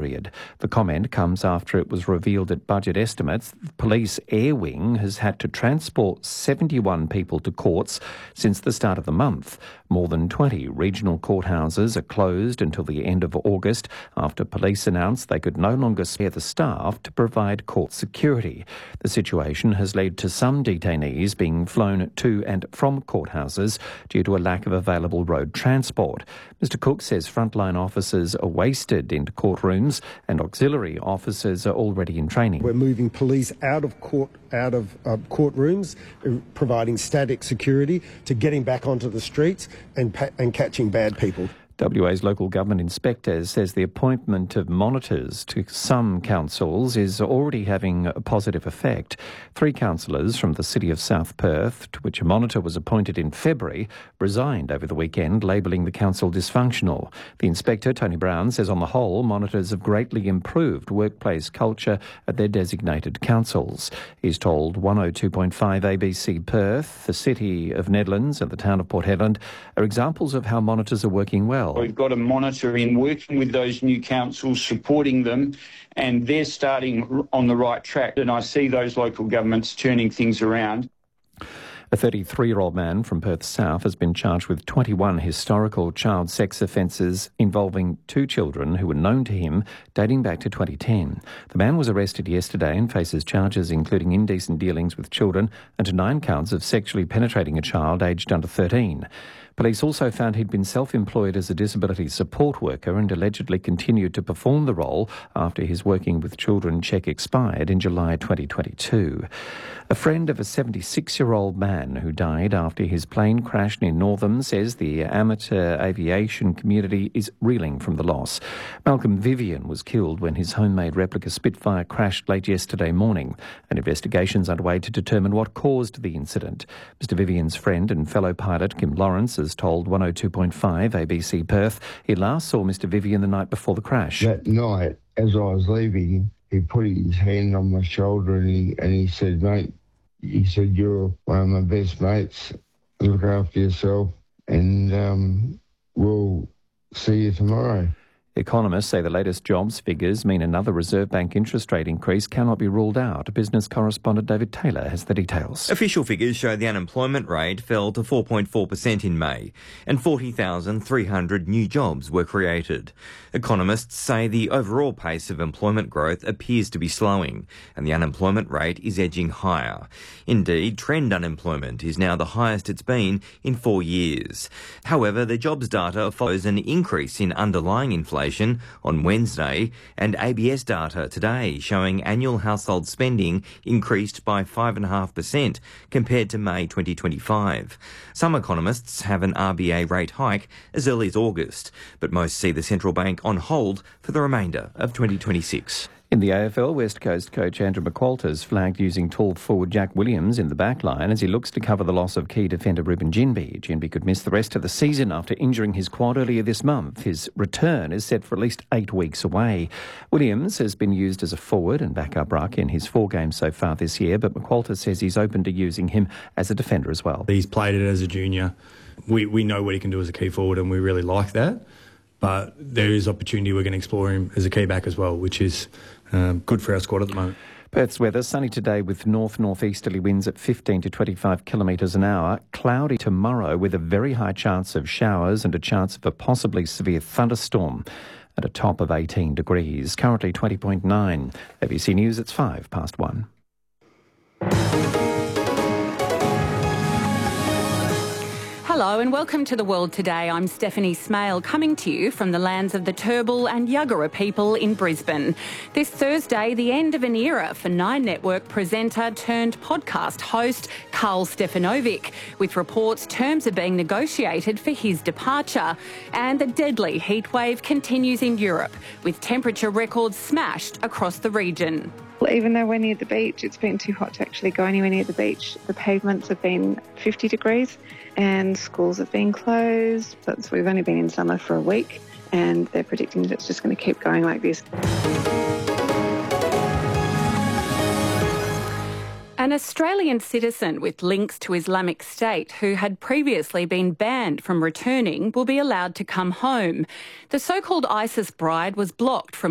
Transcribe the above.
period. The comment comes after it was revealed at budget estimates the Police Air Wing has had to transport 71 people to courts since the start of the month. More than 20 regional courthouses are closed until the end of August after police announced they could no longer spare the staff to provide court security. The situation has led to some detainees being flown to and from courthouses due to a lack of available road transport. Mr Cook says frontline officers are wasted into courtrooms and auxiliary officers are already in training. We're moving police out of courtrooms, providing static security, to getting back onto the streets and catching bad people. WA's local government inspector says the appointment of monitors to some councils is already having a positive effect. 3 councillors from the city of South Perth, to which a monitor was appointed in February, resigned over the weekend, labelling the council dysfunctional. The inspector, Tony Brown, says on the whole, monitors have greatly improved workplace culture at their designated councils. He's told 102.5 ABC Perth, the City of Nedlands and the town of Port Hedland are examples of how monitors are working well. We've got a monitor in working with those new councils, supporting them, and they're starting on the right track. And I see those local governments turning things around. A 33-year-old man from Perth South has been charged with 21 historical child sex offences involving 2 children who were known to him dating back to 2010. The man was arrested yesterday and faces charges including indecent dealings with children and 9 counts of sexually penetrating a child aged under 13. Police also found he'd been self-employed as a disability support worker and allegedly continued to perform the role after his working with children cheque expired in July 2022. A friend of a 76-year-old man who died after his plane crashed near Northam says the amateur aviation community is reeling from the loss. Malcolm Vivian was killed when his homemade replica Spitfire crashed late yesterday morning. An investigation's underway to determine what caused the incident. Mr Vivian's friend and fellow pilot Kim Lawrence has told 102.5 ABC Perth he last saw Mr Vivian the night before the crash. That night, as I was leaving, he put his hand on my shoulder and he said, "Mate," he said, "you're one of my best mates. Look after yourself and we'll see you tomorrow." Economists say the latest jobs figures mean another Reserve Bank interest rate increase cannot be ruled out. Business correspondent David Taylor has the details. Official figures show the unemployment rate fell to 4.4% in May and 40,300 new jobs were created. Economists say the overall pace of employment growth appears to be slowing and the unemployment rate is edging higher. Indeed, trend unemployment is now the highest it's been in 4 years. However, the jobs data follows an increase in underlying inflation on Wednesday and ABS data today showing annual household spending increased by 5.5% compared to May 2025. Some economists have an RBA rate hike as early as August, but most see the central bank on hold for the remainder of 2026. In the AFL, West Coast coach Andrew McQualter's flagged using tall forward Jack Williams in the back line as he looks to cover the loss of key defender Ruben Ginbey. Ginbey could miss the rest of the season after injuring his quad earlier this month. His return is set for at least 8 weeks away. Williams has been used as a forward and backup ruck in his 4 games so far this year, but McQualter says he's open to using him as a defender as well. He's played it as a junior. We know what he can do as a key forward and we really like that. But there is opportunity we're going to explore him as a key back as well, which is good for our squad at the moment. Perth's weather, sunny today with north-northeasterly winds at 15 to 25 kilometres an hour. Cloudy tomorrow with a very high chance of showers and a chance of a possibly severe thunderstorm at a top of 18 degrees. Currently 20.9. ABC News, it's 1:05. Hello and welcome to The World Today. I'm Stephanie Smale, coming to you from the lands of the Turrbal and Yuggera people in Brisbane. This Thursday, the end of an era for Nine Network presenter turned podcast host Carl Stefanovic, with reports terms are being negotiated for his departure. And the deadly heatwave continues in Europe, with temperature records smashed across the region. Even though we're near the beach, it's been too hot to actually go anywhere near the beach. The pavements have been 50 degrees and schools have been closed. So we've only been in summer for a week and they're predicting that it's just going to keep going like this. An Australian citizen with links to Islamic State who had previously been banned from returning will be allowed to come home. The so-called ISIS bride was blocked from